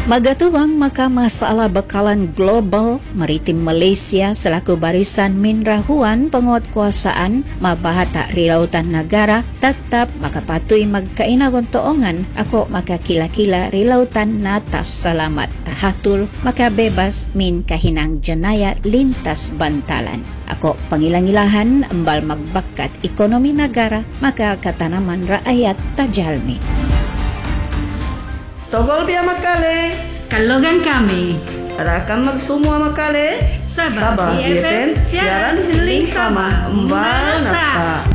Magatuwang makamasala bakalan global maritim Malaysia selaku barisan minrahuan penguatkuasaan mabahata rilautan negara tetap makapatuy magkainagon toongan ako makakila-kila rilautan natas salamat tahatul makabebas min kahinang janaya lintas bantalan. Ako pangilangilahan ambal magbakat ekonomi negara makakatanaman rakyat tajalmi. Sogol biya makale, Kalogan kami arakan magsumua makale, Sabah BFM, siaran healing sama, Mbak Nasa.